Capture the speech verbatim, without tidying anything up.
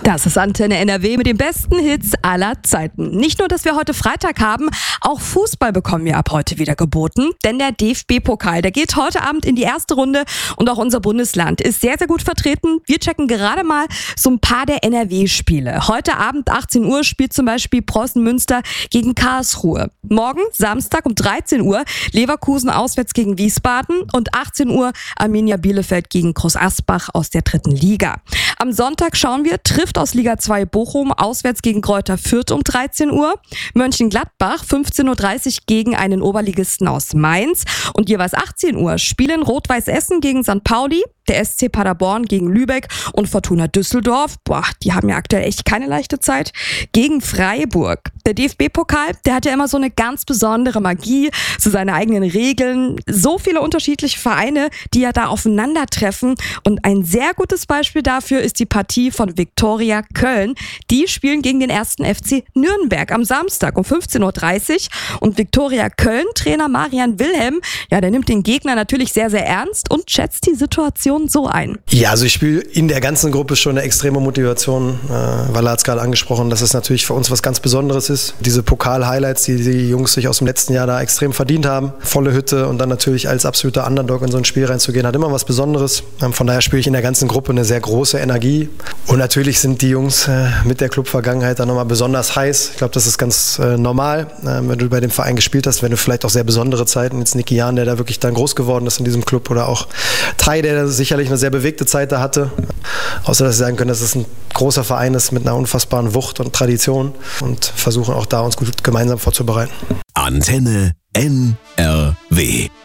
Das ist Antenne N R W mit den besten Hits aller Zeiten. Nicht nur, dass wir heute Freitag haben, auch Fußball bekommen wir ab heute wieder geboten. Denn der D F B-Pokal, der geht heute Abend in die erste Runde und auch unser Bundesland ist sehr, sehr gut vertreten. Wir checken gerade mal so ein paar der N R W-Spiele. Heute Abend achtzehn Uhr spielt zum Beispiel Preußen Münster gegen Karlsruhe. Morgen, Samstag um dreizehn Uhr, Leverkusen auswärts gegen Wiesbaden und achtzehn Uhr Arminia Bielefeld gegen Groß Asbach aus der dritten Liga. Am Sonntag schauen wir, trifft aus Liga zwei Bochum auswärts gegen Greuther Fürth um dreizehn Uhr. Mönchengladbach fünfzehn Uhr dreißig gegen einen Oberligisten aus Mainz. Und jeweils achtzehn Uhr spielen Rot-Weiß Essen gegen Sankt Pauli, der S C Paderborn gegen Lübeck und Fortuna Düsseldorf. Boah, die haben ja aktuell echt keine leichte Zeit. Gegen Freiburg. Der D F B-Pokal, der hat ja immer so eine ganz besondere Magie, so seine eigenen Regeln. So viele unterschiedliche Vereine, die ja da aufeinandertreffen. Und ein sehr gutes Beispiel dafür ist die Partie von Viktoria Köln. Die spielen gegen den ersten F C Nürnberg am Samstag um fünfzehn Uhr dreißig. Und Viktoria Köln, Trainer Marian Wilhelm, ja, der nimmt den Gegner natürlich sehr, sehr ernst und schätzt die Situation so ein. Ja, also ich spiele in der ganzen Gruppe schon eine extreme Motivation. Äh, Walla hat es gerade angesprochen, dass es natürlich für uns was ganz Besonderes ist. Diese Pokal-Highlights, die die Jungs sich aus dem letzten Jahr da extrem verdient haben. Volle Hütte und dann natürlich als absoluter Underdog in so ein Spiel reinzugehen, hat immer was Besonderes. Ähm, von daher spiele ich in der ganzen Gruppe eine sehr große Energie. Und natürlich sind die Jungs äh, mit der Club-Vergangenheit dann nochmal besonders heiß. Ich glaube, das ist ganz äh, normal, äh, wenn du bei dem Verein gespielt hast, wenn du vielleicht auch sehr besondere Zeiten, jetzt Niki Jahn, der da wirklich dann groß geworden ist in diesem Club, oder auch Tai, der sicherlich eine sehr bewegte Zeit da hatte. Außer, dass sie sagen können, dass es ein großer Verein ist mit einer unfassbaren Wucht und Tradition und versuchen auch da uns gut gemeinsam vorzubereiten. Antenne N R W